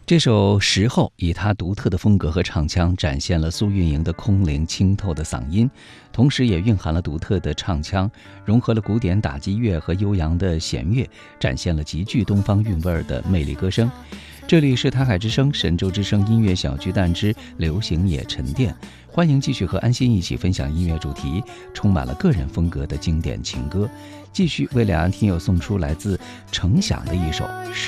这首《时候》以它独特的风格和唱腔，展现了苏运莹的空灵清透的嗓音，同时也蕴含了独特的唱腔，融合了古典打击乐和悠扬的弦乐，展现了极具东方韵味的魅力歌声。这里是台海之声、神州之声音乐小巨蛋之流行也沉淀，欢迎继续和安心一起分享音乐主题，充满了个人风格的经典情歌。继续为两岸听友送出来自程响的一首《时